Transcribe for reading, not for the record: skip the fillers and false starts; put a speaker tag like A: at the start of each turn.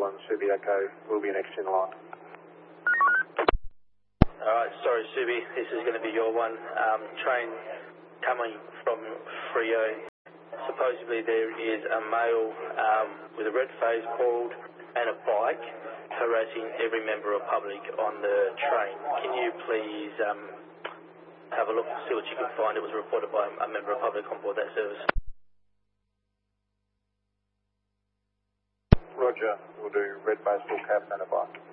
A: Baseball and Subi Echo will be next in line.
B: Alright, sorry Subi, this is going to be your one. Train coming from Freo. Supposedly there is a male with a red face, bald, and a bike harassing every member of public on the train. Can you please have a look and see what you can find? It was reported by a member of public on board that service.
A: Roger, we'll do red baseball cap and a bike.